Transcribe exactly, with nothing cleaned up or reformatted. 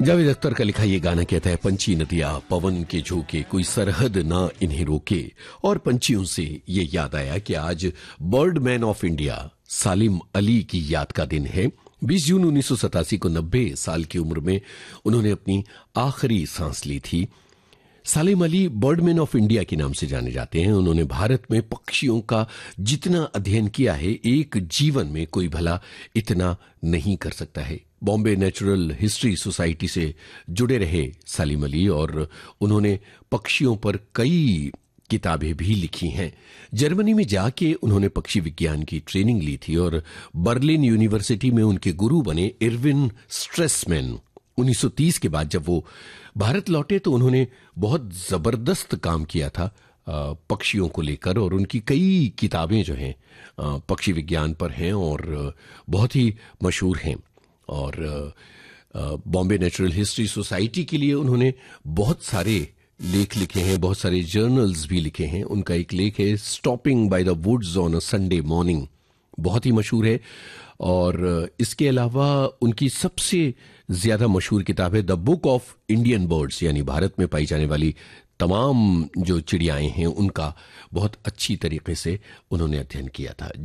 जावेद अख्तर का लिखा ये गाना कहता है, पंछी नदियां पवन के झोंके, कोई सरहद ना इन्हें रोके। और पंछियों से ये याद आया कि आज बर्डमैन ऑफ इंडिया सालिम अली की याद का दिन है। बीस जून उन्नीस सौ सतासी को नब्बे साल की उम्र में उन्होंने अपनी आखिरी सांस ली थी। सालिम अली बर्डमैन ऑफ इंडिया के नाम से जाने जाते हैं। उन्होंने भारत में पक्षियों का जितना अध्ययन किया है, एक जीवन में कोई भला इतना नहीं कर सकता है। बॉम्बे नेचुरल हिस्ट्री सोसाइटी से जुड़े रहे सालिम अली और उन्होंने पक्षियों पर कई किताबें भी लिखी हैं। जर्मनी में जाके उन्होंने पक्षी विज्ञान की ट्रेनिंग ली थी और बर्लिन यूनिवर्सिटी में उनके गुरु बने इरविन स्ट्रेसमैन। उन्नीस सौ तीस के बाद जब वो भारत लौटे तो उन्होंने बहुत जबरदस्त काम किया था पक्षियों को लेकर, और उनकी कई किताबें जो हैं पक्षी विज्ञान पर हैं और बहुत ही मशहूर हैं। और बॉम्बे नेचुरल हिस्ट्री सोसाइटी के लिए उन्होंने बहुत सारे लेख लिखे हैं, बहुत सारे जर्नल्स भी लिखे हैं। उनका एक लेख है stopping by the woods on a Sunday morning, बहुत ही मशहूर है। और इसके अलावा उनकी सबसे ज्यादा मशहूर किताब है the book of Indian birds, यानी भारत में पाई जाने वाली तमाम जो चिड़ियाएं हैं उनका बहुत अच्छी तरीके से उन्होंने अध्ययन किया था।